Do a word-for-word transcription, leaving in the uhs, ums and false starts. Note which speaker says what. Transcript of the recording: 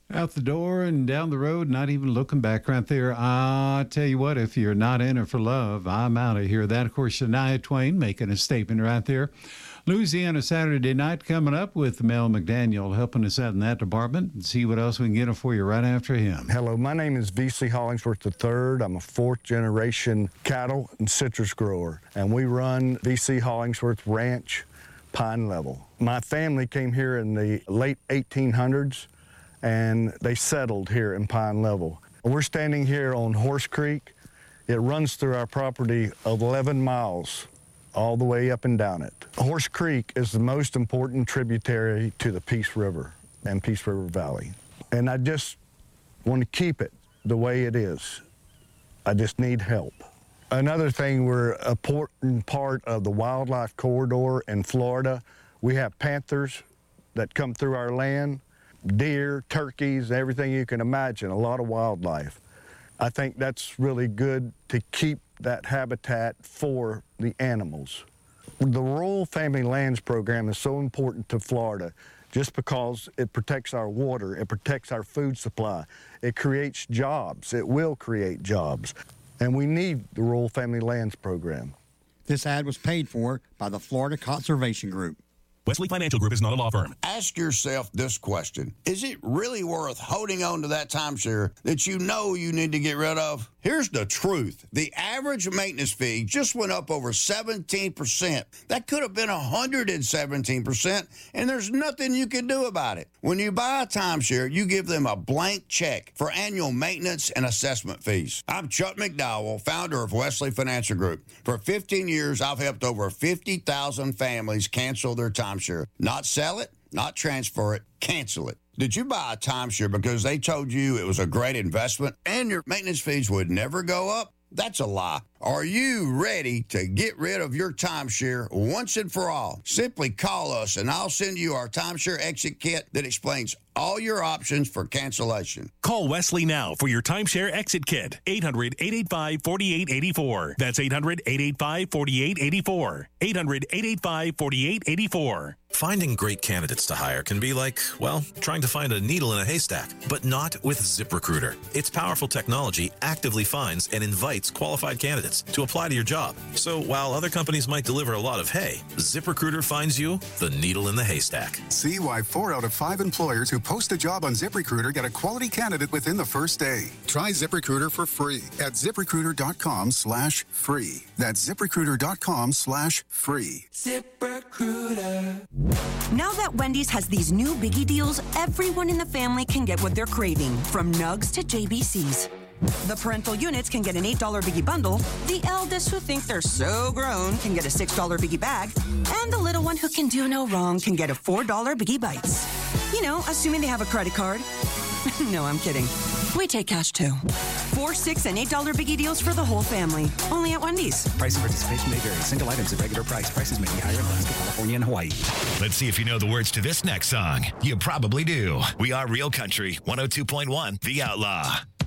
Speaker 1: Out the door and down the road, not even looking back right there. I tell you what, if you're not in it for love, I'm out of here. That, of course, Shania Twain making a statement right there. Louisiana Saturday Night coming up with Mel McDaniel helping us out in that department, and see what else we can get for you right after him.
Speaker 2: Hello, my name is V C Hollingsworth the third. I'm a fourth generation cattle and citrus grower, and we run V C Hollingsworth Ranch, Pine Level. My family came here in the late eighteen hundreds, and they settled here in Pine Level. We're standing here on Horse Creek. It runs through our property eleven miles, all the way up and down it. Horse Creek is the most important tributary to the Peace River and Peace River Valley. And I just want to keep it the way it is. I just need help. Another thing, we're an important part of the wildlife corridor in Florida. We have panthers that come through our land, deer, turkeys, everything you can imagine, a lot of wildlife. I think that's really good to keep that habitat for the animals. The Rural Family Lands Program is so important to Florida just because it protects our water, it protects our food supply, it creates jobs, it will create jobs, and we need the Rural Family Lands Program.
Speaker 3: This ad was paid for by the Florida Conservation Group.
Speaker 4: Wesley Financial Group is not a law firm.
Speaker 5: Ask yourself this question. Is it really worth holding on to that timeshare that you know you need to get rid of? Here's the truth. The average maintenance fee just went up over seventeen percent. That could have been one hundred seventeen percent, and there's nothing you can do about it. When you buy a timeshare, you give them a blank check for annual maintenance and assessment fees. I'm Chuck McDowell, founder of Wesley Financial Group. For fifteen years, I've helped over fifty thousand families cancel their timeshare. Not sell it, not transfer it, cancel it. Did you buy a timeshare because they told you it was a great investment and your maintenance fees would never go up? That's a lie. Are you ready to get rid of your timeshare once and for all? Simply call us and I'll send you our timeshare exit kit that explains all your options for cancellation.
Speaker 4: Call Wesley now for your timeshare exit kit. eight hundred, eight eight five, four eight eight four. That's eight hundred, eight eight five, four eight eight four. eight hundred, eight eight five, four eight eight four.
Speaker 6: Finding great candidates to hire can be like, well, trying to find a needle in a haystack, but not with ZipRecruiter. Its powerful technology actively finds and invites qualified candidates to apply to your job. So while other companies might deliver a lot of hay, ZipRecruiter finds you the needle in the haystack.
Speaker 7: See why four out of five employers who post a job on ZipRecruiter get a quality candidate within the first day. Try ZipRecruiter for free at ZipRecruiter.com slash free. That's ZipRecruiter.com slash free.
Speaker 8: ZipRecruiter. Now that Wendy's has these new biggie deals, everyone in the family can get what they're craving, from nugs to J B Cs. The parental units can get an eight dollar biggie bundle, the eldest who think they're so grown can get a six dollar biggie bag, and the little one who can do no wrong can get a four dollar biggie bites. You know, assuming they have a credit card. No, I'm kidding. We take cash too. Four, six, and eight dollar biggie deals for the whole family. Only at Wendy's.
Speaker 9: Price and participation may vary. Single items at regular price. Prices may be higher in Alaska, California, and Hawaii.
Speaker 10: Let's see if you know the words to this next song. You probably do. We are Real Country, one oh two point one, The Outlaw.